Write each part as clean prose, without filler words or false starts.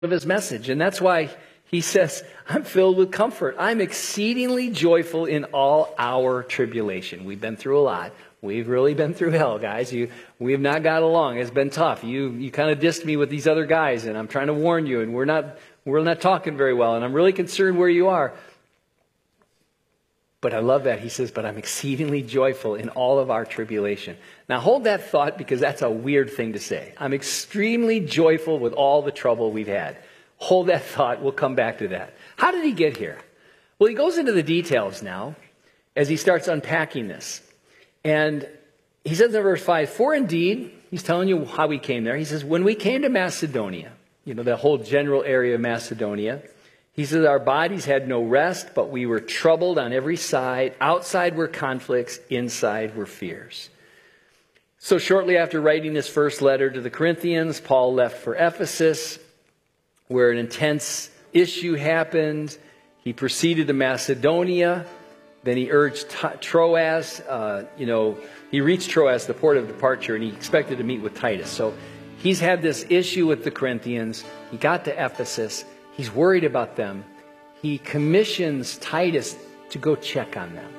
of his message. And that's why he says, I'm filled with comfort. I'm exceedingly joyful in all our tribulation. We've been through a lot. We've really been through hell, guys. We have not got along. It's been tough. You kind of dissed me with these other guys, and I'm trying to warn you, and we're not talking very well, and I'm really concerned where you are. But I love that. He says, but I'm exceedingly joyful in all of our tribulation. Now hold that thought, because that's a weird thing to say. I'm extremely joyful with all the trouble we've had. Hold that thought. We'll come back to that. How did he get here? Well, he goes into the details now as he starts unpacking this. And he says in verse 5, for indeed, he's telling you how we came there. He says, when we came to Macedonia, the whole general area of Macedonia, he says, our bodies had no rest, but we were troubled on every side. Outside were conflicts, inside were fears. So shortly after writing his first letter to the Corinthians, Paul left for Ephesus, where an intense issue happened. He proceeded to Macedonia. Then he urged Troas. He reached Troas, the port of departure, and he expected to meet with Titus. So he's had this issue with the Corinthians. He got to Ephesus. He's worried about them. He commissions Titus to go check on them.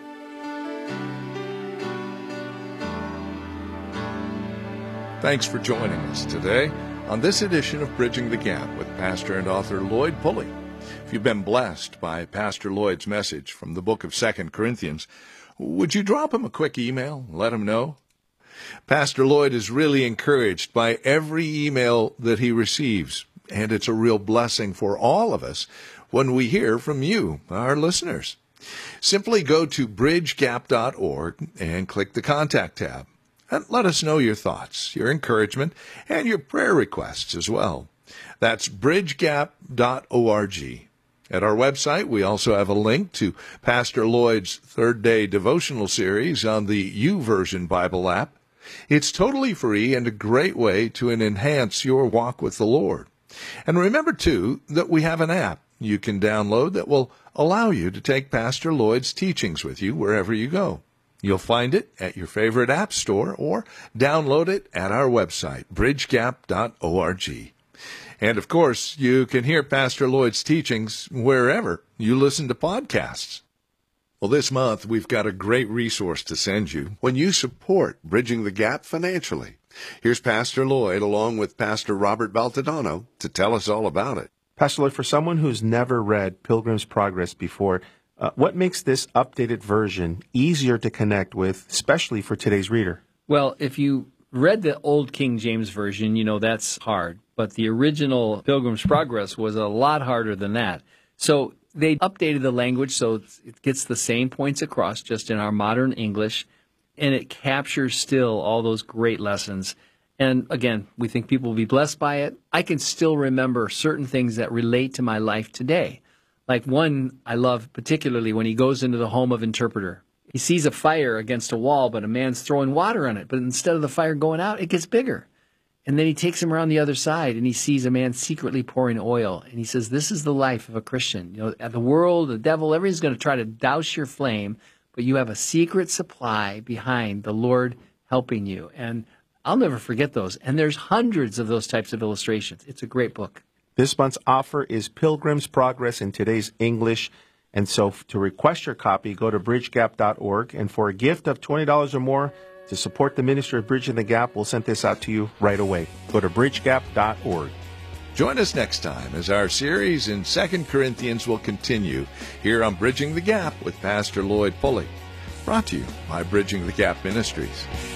Thanks for joining us today on this edition of Bridging the Gap with pastor and author Lloyd Pulley. If you've been blessed by Pastor Lloyd's message from the book of 2 Corinthians, would you drop him a quick email and let him know? Pastor Lloyd is really encouraged by every email that he receives, and it's a real blessing for all of us when we hear from you, our listeners. Simply go to bridgegap.org and click the Contact tab. And let us know your thoughts, your encouragement, and your prayer requests as well. That's bridgegap.org. At our website, we also have a link to Pastor Lloyd's third-day devotional series on the YouVersion Bible app. It's totally free and a great way to enhance your walk with the Lord. And remember, too, that we have an app you can download that will allow you to take Pastor Lloyd's teachings with you wherever you go. You'll find it at your favorite app store or download it at our website, bridgegap.org. And, of course, you can hear Pastor Lloyd's teachings wherever you listen to podcasts. Well, this month, we've got a great resource to send you when you support Bridging the Gap financially. Here's Pastor Lloyd along with Pastor Robert Baltadano to tell us all about it. Pastor Lloyd, for someone who's never read Pilgrim's Progress before, what makes this updated version easier to connect with, especially for today's reader? Well, if you read the old King James Version, that's hard. But the original Pilgrim's Progress was a lot harder than that. So they updated the language so it gets the same points across, just in our modern English, and it captures still all those great lessons. And again, we think people will be blessed by it. I can still remember certain things that relate to my life today. Like one I love particularly when he goes into the home of interpreter. He sees a fire against a wall, but a man's throwing water on it. But instead of the fire going out, it gets bigger. And then he takes him around the other side, and he sees a man secretly pouring oil. And he says, this is the life of a Christian. The world, the devil, everybody's going to try to douse your flame, but you have a secret supply behind the Lord helping you. And I'll never forget those. And there's hundreds of those types of illustrations. It's a great book. This month's offer is Pilgrim's Progress in today's English. And so to request your copy, go to bridgegap.org. And for a gift of $20 or more to support the ministry of Bridging the Gap, we'll send this out to you right away. Go to bridgegap.org. Join us next time as our series in 2 Corinthians will continue here on Bridging the Gap with Pastor Lloyd Pulley. Brought to you by Bridging the Gap Ministries.